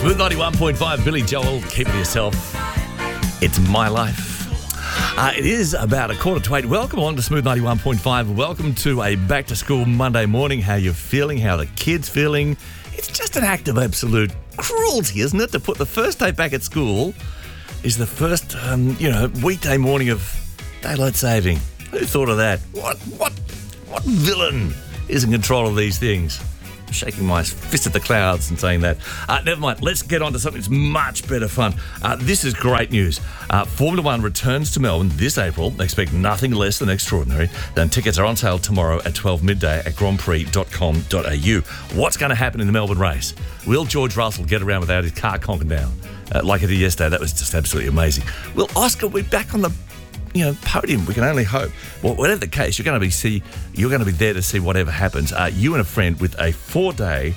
Smooth 91.5, Billy Joel, keep it yourself. It's my life. It is about 7:45. Welcome on to Smooth 91.5. Welcome to a back-to-school Monday morning. How you feeling? How are the kids feeling? It's just an act of absolute cruelty, isn't it? To put the first day back at school is the first, weekday morning of daylight saving. Who thought of that? What villain is in control of these things? Shaking my fist at the clouds and saying that. Never mind. Let's get on to something that's much better fun. This is great news. Formula One returns to Melbourne this April. Expect nothing less than extraordinary. Then tickets are on sale tomorrow at 12 midday at grandprix.com.au. What's going to happen in the Melbourne race? Will George Russell get around without his car conking down like he did yesterday? That was just absolutely amazing. Will Oscar be back on the podium? We can only hope. Well, whatever the case, you're going to be there to see whatever happens. You and a friend with a 4-day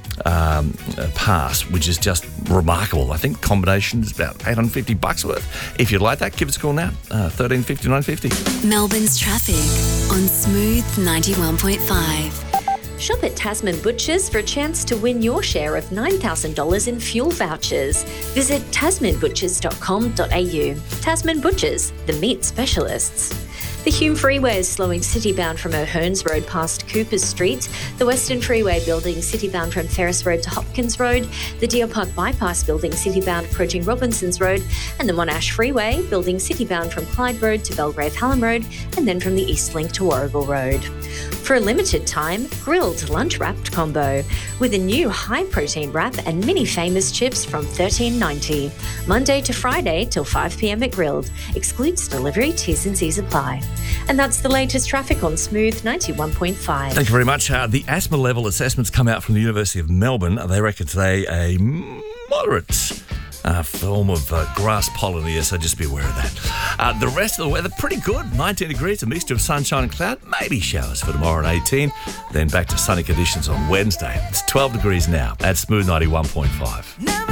pass, which is just remarkable. I think combination is about $850 worth. If you'd like that, give us a call now. 1350 950. Melbourne's traffic on Smooth 91.5. Shop at Tasman Butchers for a chance to win your share of $9,000 in fuel vouchers. Visit tasmanbutchers.com.au. Tasman Butchers, the meat specialists. The Hume Freeway is slowing citybound from O'Hearns Road past Coopers Street, the Western Freeway building citybound from Ferris Road to Hopkins Road, the Deer Park Bypass building citybound approaching Robinsons Road, and the Monash Freeway building citybound from Clyde Road to Belgrave Hallam Road, and then from the East Link to Warragul Road. For a limited time, grilled lunch wrapped combo with a new high protein wrap and mini famous chips from $13.90. Monday to Friday till 5 p.m. at Grilled. Excludes delivery, T's and C's apply. And that's the latest traffic on Smooth 91.5. Thank you very much. The asthma level assessments come out from the University of Melbourne. They reckon today a moderate form of grass pollen here, so just be aware of that. The rest of the weather, pretty good. 19 degrees, a mixture of sunshine and cloud. Maybe showers for tomorrow at 18. Then back to sunny conditions on Wednesday. It's 12 degrees now at Smooth 91.5.